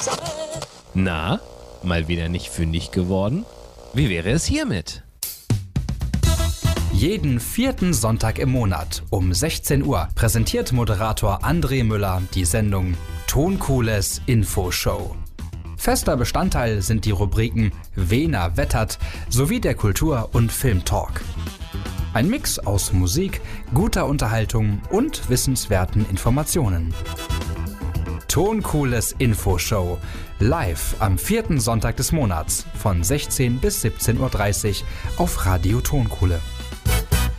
Na, mal wieder nicht fündig geworden? Wie wäre es hiermit? Jeden 4. Sonntag im Monat um 16 Uhr präsentiert Moderator André Müller die Sendung Toncooles Infoshow. Fester Bestandteil sind die Rubriken Wena wettert sowie der Kultur- und Filmtalk. Ein Mix aus Musik, guter Unterhaltung und wissenswerten Informationen. Toncooles Infoshow, live am 4. Sonntag des Monats von 16 bis 17:30 Uhr auf Radio Tonkohle.